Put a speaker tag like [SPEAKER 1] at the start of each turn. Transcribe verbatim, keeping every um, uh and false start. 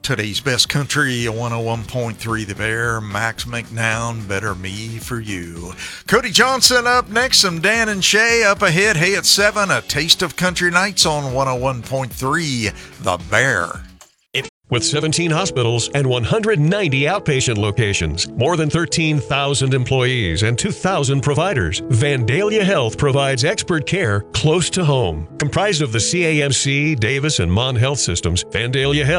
[SPEAKER 1] Today's best country, one oh one point three The Bear, Max McNown, Better Me for You. Cody Johnson up next, some Dan and Shay up ahead. Hey, at seven, a taste of country nights on one oh one point three The Bear.
[SPEAKER 2] With seventeen hospitals and one hundred ninety outpatient locations, more than thirteen thousand employees, and two thousand providers, Vandalia Health provides expert care close to home. Comprised of the C A M C, Davis, and Mon Health systems, Vandalia Health